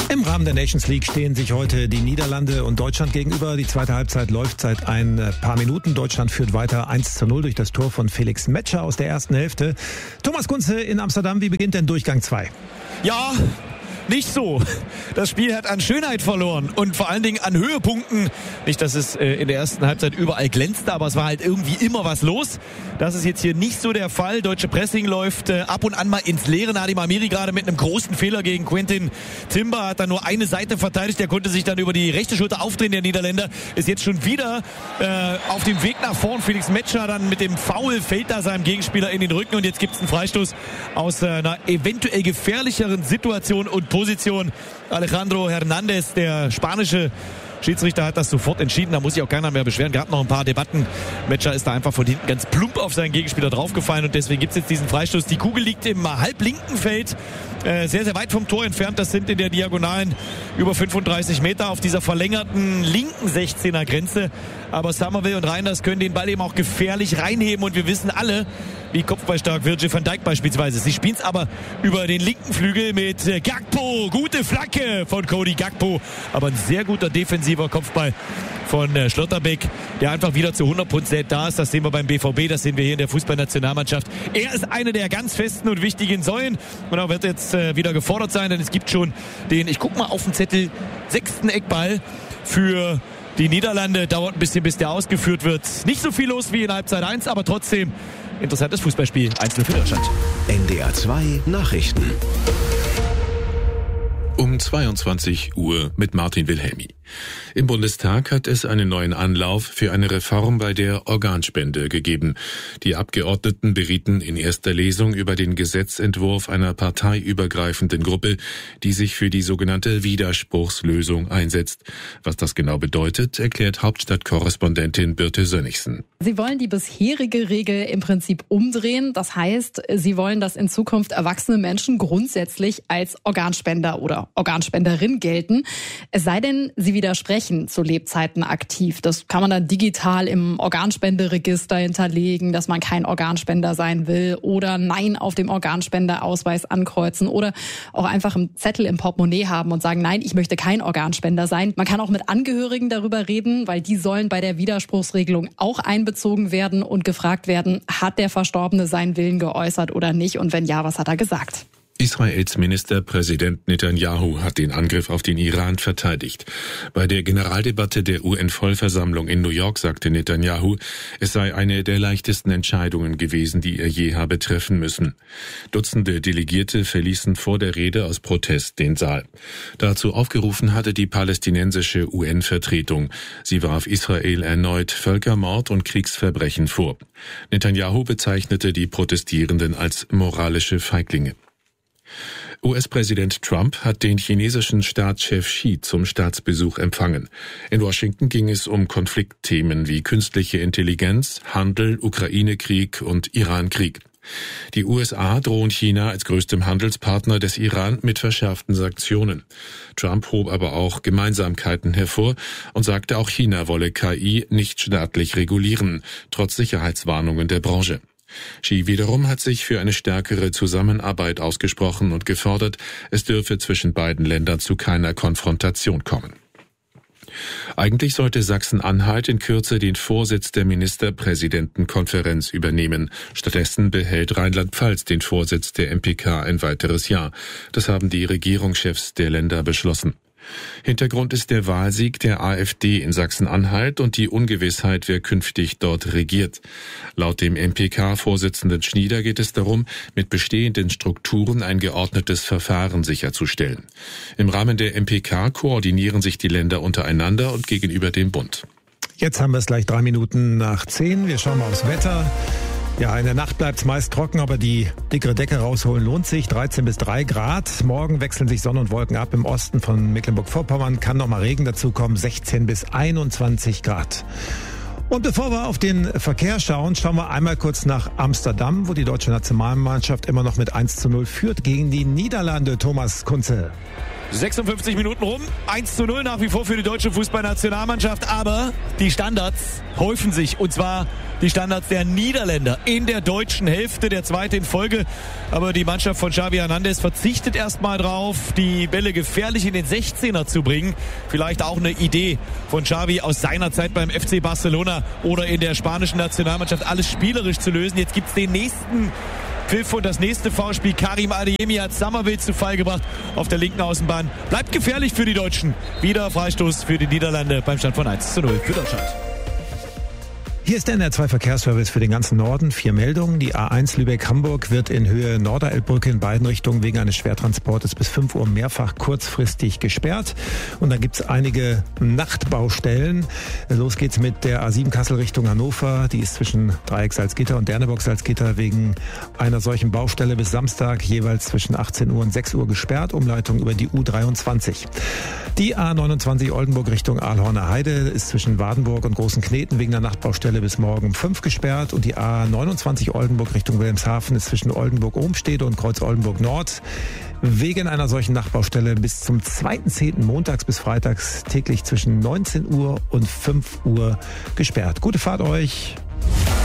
Im Rahmen der Nations League stehen sich heute die Niederlande und Deutschland gegenüber. Die zweite Halbzeit läuft seit ein paar Minuten. Deutschland führt weiter 1:0 durch das Tor von Felix Metscher aus der ersten Hälfte. Thomas Kunze in Amsterdam, wie beginnt denn Durchgang 2? Ja, nicht so. Das Spiel hat an Schönheit verloren und vor allen Dingen an Höhepunkten. Nicht, dass es in der ersten Halbzeit überall glänzte, aber es war halt irgendwie immer was los. Das ist jetzt hier nicht so der Fall. Deutsche Pressing läuft ab und an mal ins Leere. Nadim Amiri gerade mit einem großen Fehler gegen Quentin Timber hat dann nur eine Seite verteidigt. Der konnte sich dann über die rechte Schulter aufdrehen. Der Niederländer ist jetzt schon wieder auf dem Weg nach vorn. Felix Metscher dann mit dem Foul fällt da seinem Gegenspieler in den Rücken und jetzt gibt es einen Freistoß aus einer eventuell gefährlicheren Situation und Position. Alejandro Hernandez, der spanische Schiedsrichter, hat das sofort entschieden. Da muss sich auch keiner mehr beschweren. Gab noch ein paar Debatten. Metscher ist da einfach von hinten ganz plump auf seinen Gegenspieler draufgefallen und deswegen gibt es jetzt diesen Freistoß. Die Kugel liegt im halblinken Feld, sehr, sehr weit vom Tor entfernt. Das sind in der Diagonalen über 35 Meter auf dieser verlängerten linken 16er Grenze. Aber Summerville und Reinders können den Ball eben auch gefährlich reinheben und wir wissen alle, wie kopfballstark Virgil van Dijk beispielsweise. Sie spielen es aber über den linken Flügel mit Gakpo. Gute Flanke von Cody Gakpo. Aber ein sehr guter defensiver Kopfball von Schlotterbeck, der einfach wieder zu 100% da ist. Das sehen wir beim BVB, das sehen wir hier in der Fußballnationalmannschaft. Er ist eine der ganz festen und wichtigen Säulen und er wird jetzt wieder gefordert sein, denn es gibt schon den, ich guck mal auf den Zettel, 6. Eckball für die Niederlande. Dauert ein bisschen, bis der ausgeführt wird. Nicht so viel los wie in Halbzeit 1, aber trotzdem interessantes Fußballspiel. 1:0 für Deutschland. NDR 2 Nachrichten. Um 22 Uhr mit Martin Wilhelmi. Im Bundestag hat es einen neuen Anlauf für eine Reform bei der Organspende gegeben. Die Abgeordneten berieten in erster Lesung über den Gesetzentwurf einer parteiübergreifenden Gruppe, die sich für die sogenannte Widerspruchslösung einsetzt. Was das genau bedeutet, erklärt Hauptstadtkorrespondentin Birte Sönnigsen. Sie wollen die bisherige Regel im Prinzip umdrehen. Das heißt, sie wollen, dass in Zukunft erwachsene Menschen grundsätzlich als Organspender oder Organspenderin gelten. Es sei denn, sie widersprechen zu Lebzeiten aktiv. Das kann man dann digital im Organspenderegister hinterlegen, dass man kein Organspender sein will oder Nein auf dem Organspenderausweis ankreuzen oder auch einfach einen Zettel im Portemonnaie haben und sagen, nein, ich möchte kein Organspender sein. Man kann auch mit Angehörigen darüber reden, weil die sollen bei der Widerspruchsregelung auch einbezogen werden und gefragt werden, hat der Verstorbene seinen Willen geäußert oder nicht und wenn ja, was hat er gesagt? Israels Ministerpräsident Netanyahu hat den Angriff auf den Iran verteidigt. Bei der Generaldebatte der UN-Vollversammlung in New York sagte Netanyahu, es sei eine der leichtesten Entscheidungen gewesen, die er je habe treffen müssen. Dutzende Delegierte verließen vor der Rede aus Protest den Saal. Dazu aufgerufen hatte die palästinensische UN-Vertretung. Sie warf Israel erneut Völkermord und Kriegsverbrechen vor. Netanyahu bezeichnete die Protestierenden als moralische Feiglinge. US-Präsident Trump hat den chinesischen Staatschef Xi zum Staatsbesuch empfangen. In Washington ging es um Konfliktthemen wie künstliche Intelligenz, Handel, Ukraine-Krieg und Iran-Krieg. Die USA drohen China als größtem Handelspartner des Iran mit verschärften Sanktionen. Trump hob aber auch Gemeinsamkeiten hervor und sagte, auch China wolle KI nicht staatlich regulieren, trotz Sicherheitswarnungen der Branche. Xi wiederum hat sich für eine stärkere Zusammenarbeit ausgesprochen und gefordert, es dürfe zwischen beiden Ländern zu keiner Konfrontation kommen. Eigentlich sollte Sachsen-Anhalt in Kürze den Vorsitz der Ministerpräsidentenkonferenz übernehmen. Stattdessen behält Rheinland-Pfalz den Vorsitz der MPK ein weiteres Jahr. Das haben die Regierungschefs der Länder beschlossen. Hintergrund ist der Wahlsieg der AfD in Sachsen-Anhalt und die Ungewissheit, wer künftig dort regiert. Laut dem MPK-Vorsitzenden Schnieder geht es darum, mit bestehenden Strukturen ein geordnetes Verfahren sicherzustellen. Im Rahmen der MPK koordinieren sich die Länder untereinander und gegenüber dem Bund. Jetzt haben wir es gleich 9:03. Wir schauen mal aufs Wetter. Ja, in der Nacht bleibt es meist trocken, aber die dickere Decke rausholen lohnt sich. 13 bis 3 Grad. Morgen wechseln sich Sonne und Wolken ab. Im Osten von Mecklenburg-Vorpommern kann noch mal Regen dazukommen. 16 bis 21 Grad. Und bevor wir auf den Verkehr schauen wir einmal kurz nach Amsterdam, wo die deutsche Nationalmannschaft immer noch mit 1:0 führt gegen die Niederlande. Thomas Kunze. 56 Minuten rum, 1:0 nach wie vor für die deutsche Fußballnationalmannschaft, aber die Standards häufen sich, und zwar die Standards der Niederländer in der deutschen Hälfte, der zweite in Folge. Aber die Mannschaft von Xavi Hernandez verzichtet erstmal drauf, die Bälle gefährlich in den 16er zu bringen. Vielleicht auch eine Idee von Xavi aus seiner Zeit beim FC Barcelona oder in der spanischen Nationalmannschaft, alles spielerisch zu lösen. Jetzt gibt's den nächsten Pfiff und das nächste Foulspiel. Karim Adeyemi hat Summerville zu Fall gebracht auf der linken Außenbahn. Bleibt gefährlich für die Deutschen. Wieder Freistoß für die Niederlande beim Stand von 1:0 für Deutschland. Hier ist der NDR2 Verkehrsservice für den ganzen Norden. 4 Meldungen. Die A1 Lübeck-Hamburg wird in Höhe Norderelbbrücke in beiden Richtungen wegen eines Schwertransportes bis 5 Uhr mehrfach kurzfristig gesperrt. Und dann gibt's einige Nachtbaustellen. Los geht's mit der A7 Kassel Richtung Hannover. Die ist zwischen Dreieck Salzgitter und Derneburg Salzgitter wegen einer solchen Baustelle bis Samstag jeweils zwischen 18 Uhr und 6 Uhr gesperrt. Umleitung über die U23. Die A29 Oldenburg Richtung Aalhorner Heide ist zwischen Wadenburg und Großen Kneten wegen der Nachtbaustelle bis morgen um 5 gesperrt, und die A29 Oldenburg Richtung Wilhelmshaven ist zwischen Oldenburg-Ohmstede und Kreuz Oldenburg Nord wegen einer solchen Nachtbaustelle bis zum 2.10. montags bis freitags täglich zwischen 19 Uhr und 5 Uhr gesperrt. Gute Fahrt euch!